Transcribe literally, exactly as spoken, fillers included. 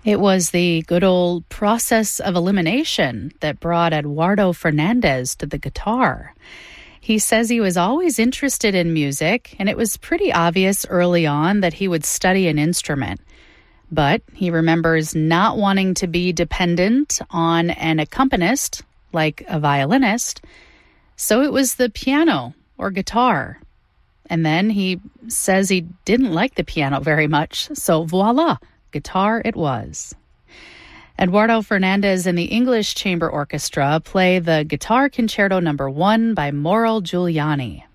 It was the good old process of elimination that brought Eduardo Fernandez to the guitar. He says he was always interested in music, and it was pretty obvious early on that he would study an instrument. But he remembers not wanting to be dependent on an accompanist, like a violinist, so it was the piano or guitar. And then he says he didn't like the piano very much, so voila, guitar it was. Eduardo Fernandez and the English Chamber Orchestra play the Guitar Concerto Number One by Mauro Giuliani.